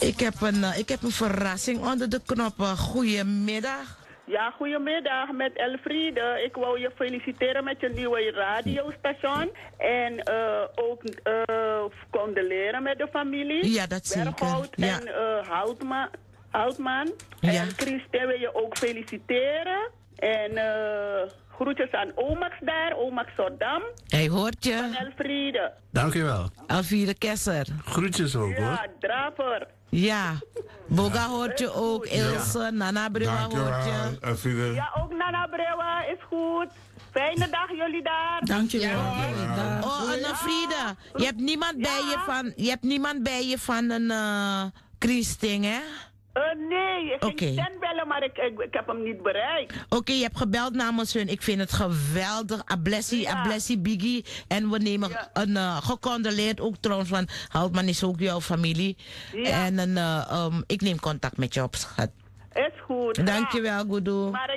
Ik heb een verrassing onder de knoppen. Goedemiddag. Ja, goedemiddag met Elfriede. Ik wou je feliciteren met je nieuwe radiostation. En ook condoleren met de familie. Ja, dat zie ik. Berghout Ja. en Houtman. Ja. En Christen wil je ook feliciteren. En groetjes aan Omax daar, Omax Zordam. Hij hoort je. En Elfriede. Dank u wel. Alvire Kesser. Groetjes ook hoor. Ja, Draver. Ja. Boga hoort je ook. Ilse, Nana Brewa hoort je. Elfriede. Ja, ook Nana Brewa is goed. Fijne dag jullie daar. Dankjewel. Oh, Anne Friede. Je hebt niemand bij je van een Christing, hè? Nee, ik Oké. ging Stan bellen, maar ik heb hem niet bereikt. Oké, je hebt gebeld namens hun. Ik vind het geweldig. Ablessie, Ja. Ablessie, Biggie. En we nemen een gecondoleerd ook trouwens, want Houtman is ook jouw familie. Ja. En ik neem contact met je op, schat. Is goed. Dankjewel, Goedoe. Maar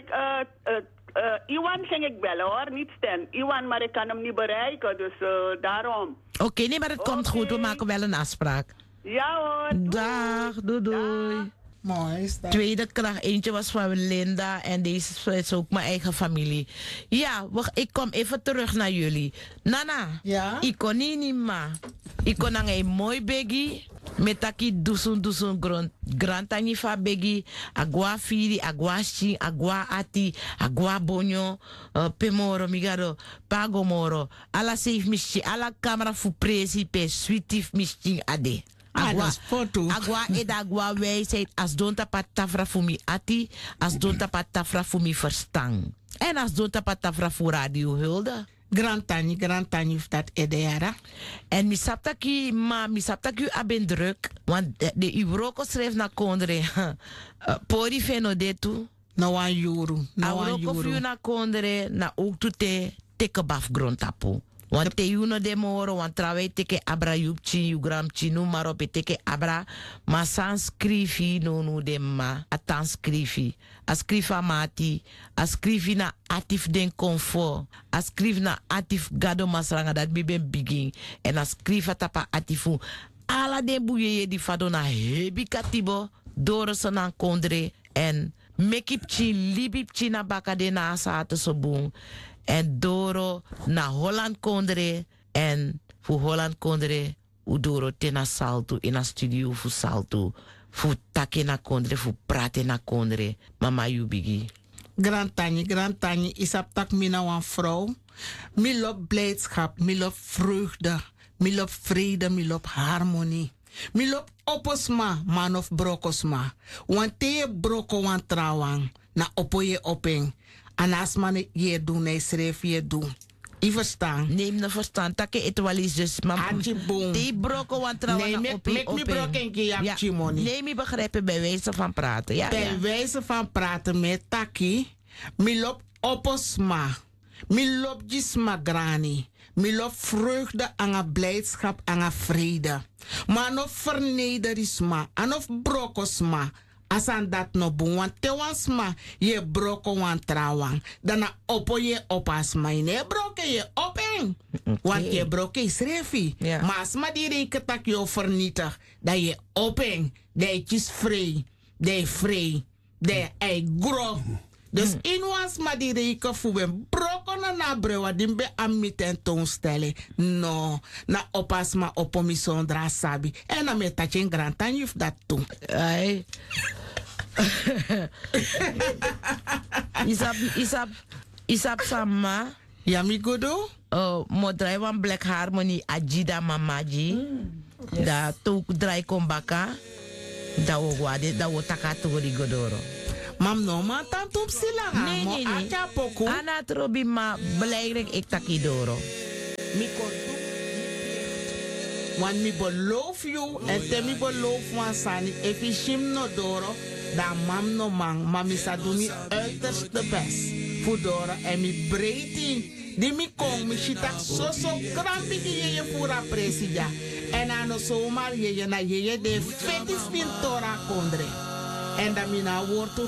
Iwan ging ik bellen hoor, niet Stan. Iwan, maar ik kan hem niet bereiken, dus daarom. Oké, nee, maar het komt goed. We maken wel een afspraak. Ja hoor. Dag, doei doei. Mooi is dat. Tweede kracht, eentje was van Linda en deze is ook mijn eigen familie. Ja, ik kom even terug naar jullie. Nana, Ja? ik kon niet ma. Ik kon een mooi begi. Met taki dusun grantani fa begi. Agua firi, agua shin, agua ati, agua bonyo, pemoro, migado, pagomoro. Ala safe mishi, ala camera fu presi pe sweetif mishi ade. Dat is foto. Agua eda agua wijsheid. As donta patafra voor mi ati. As donta patafra voor mi verstang. En as donta patafra voor radio hulde. Grantani heeft dat edera. En mi saptaki aben druk. Want de Ibroko schreef naar Kondre. Pori feno de tu. Nou aan juru. Auroko fiu na Kondre. Na ook tu te teke baf grontapo. Want te yuno de moro, want trawai teke abra yupchi, yugram chinu, maar op teke abra. Ma san skrifi no no de ma, atan skrifi. A skrifa mati, a skrifi na atif den comfort. A skrif na atif gado masranga dat biben biging. En a skrifa tapa atifu. Ala de buye di fado na hebi katibo, doro sanan kondre. En mekipchi, libipchi na baka de na asate sobung. En Doro na Holland Kondre. En voor Holland Kondre, u Doro tena salto in a studio voor salto. Voor take na Kondre, voor praten na Kondre. Mama you bigi. Grantani, is op tak mina wan vrouw. Mi lop blijdschap, mi lop vreugde, mi lop vrede, mi lop harmonie. Mi lop oposma, man of brokosma. Want te broko wan trawang, na opoye openg. En als man je doen, hij schreef je doen. Je verstaan? Neem de verstand. Take het wel eens dus. Die broko want trouwens nee, op. Nee, broken keer chimoni. Nee, me begrijpen bij wijze van praten. Ja, bij wijze van praten met taki. Mi lop oposma. Mi lop gisma grani. Mi lop vreugde en a blijdschap en a vrede. Maar no vernederisma. En of brokosma. Asan dat no boe, want te wasma je broko wan trawang. Dana opo je opasma. Ne broke je openg. Want je broke is refi. Ja. Maar asma die reketak je vernietig. Dat je openg. Dat je is vrij. Dat je vrij. Dat je gro. Dus in wasma die reken voelen. Broko na brewa. Die be ami tentoonstellen. No. Na opasma opo mi sondra sabi. En na met dat je een grantan juf dat doen. Ai. Isap sama. Ja, mi godo? Mo draai wan Black Harmony ajida mamaji. Da tuk draai kombaka. Da wo wade, da wo takato di godoro. Mam no ma tantum sila Nee, mo nee, nee. acha poku. Ana trobi ma belangrijk ik takidoro. Mi kon want mi beloof you en te mi beloof wan sani if i shim no doro dan mam no man mami sa do mi uiterste best voor doro en mi breiti di mi kong mi shitak so krampi ki ye fura presija en ano so mal ye na ye de fetis pintora kondre en da mi na wortu